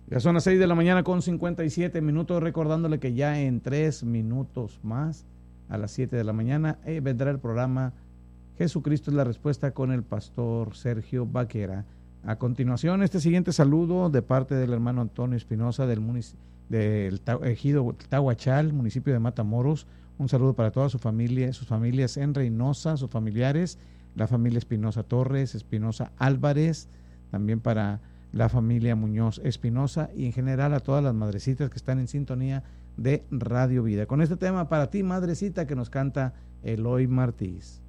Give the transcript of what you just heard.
Ya son las 6 de la mañana con 57 minutos, recordándole que ya en 3 minutos más, a las 7 de la mañana, vendrá el programa Jesucristo es la Respuesta con el pastor Sergio Vaquera. A continuación, este siguiente saludo de parte del hermano Antonio Espinosa del ejido Tahuachal, municipio de Matamoros. Un saludo para toda su familia, sus familias en Reynosa, sus familiares, la familia Espinosa Torres, Espinosa Álvarez, también para la familia Muñoz Espinosa y en general a todas las madrecitas que están en sintonía de Radio Vida. Con este tema para ti, madrecita, que nos canta Eloy Martínez.